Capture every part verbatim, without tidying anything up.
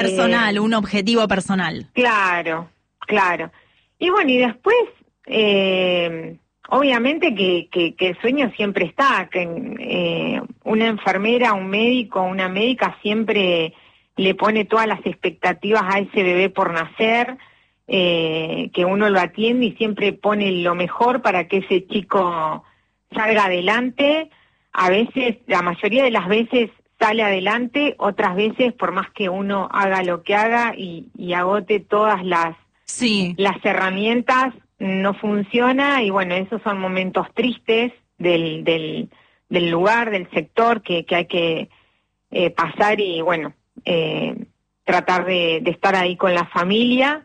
Personal, Eh, un objetivo personal. Claro, claro. Y bueno, y después, eh, obviamente que, que, que el sueño siempre está, que eh, una enfermera, un médico, una médica siempre le pone todas las expectativas a ese bebé por nacer, eh, que uno lo atiende y siempre pone lo mejor para que ese chico salga adelante. A veces, la mayoría de las veces sale adelante, otras veces por más que uno haga lo que haga y, y agote todas las, Sí. las herramientas, no funciona y bueno, esos son momentos tristes del, del, del lugar, del sector que, que hay que eh, pasar y bueno, eh, tratar de, de estar ahí con la familia.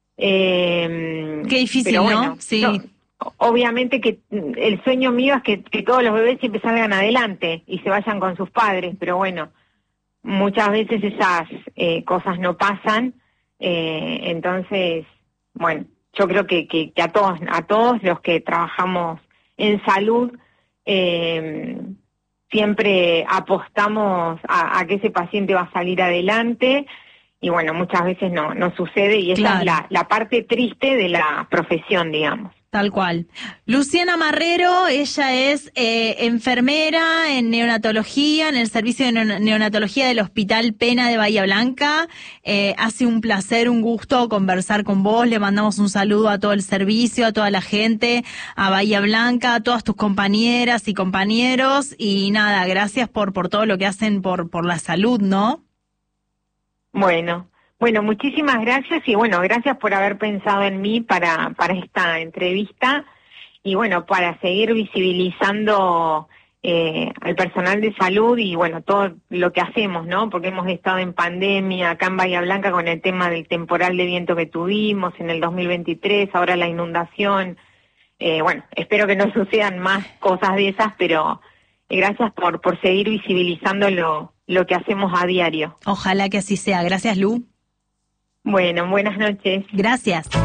Eh, Qué difícil, pero bueno, ¿no? Sí. yo- obviamente que mm, el sueño mío es que, que todos los bebés siempre salgan adelante y se vayan con sus padres, pero bueno, muchas veces esas eh, cosas no pasan, eh, entonces, bueno, yo creo que, que, que a todos, a todos los que trabajamos en salud, eh, siempre apostamos a, a que ese paciente va a salir adelante y bueno, muchas veces no, no sucede y esa Claro. es la, la parte triste de la profesión, digamos. Tal cual. Luciana Marrero, ella es eh, enfermera en neonatología, en el servicio de neon- neonatología del Hospital Pena de Bahía Blanca. Eh, hace un placer, un gusto conversar con vos. Le mandamos un saludo a todo el servicio, a toda la gente, a Bahía Blanca, a todas tus compañeras y compañeros. Y nada, gracias por, por todo lo que hacen por, por la salud, ¿no? Bueno, bueno, muchísimas gracias y bueno, gracias por haber pensado en mí para, para esta entrevista y bueno, para seguir visibilizando eh, al personal de salud y bueno, todo lo que hacemos, ¿no? Porque hemos estado en pandemia acá en Bahía Blanca con el tema del temporal de viento que tuvimos en el dos mil veintitrés, ahora la inundación. Eh, bueno, espero que no sucedan más cosas de esas, pero eh, gracias por, por seguir visibilizando lo, lo que hacemos a diario. Ojalá que así sea. Gracias, Lu. Bueno, buenas noches. Gracias.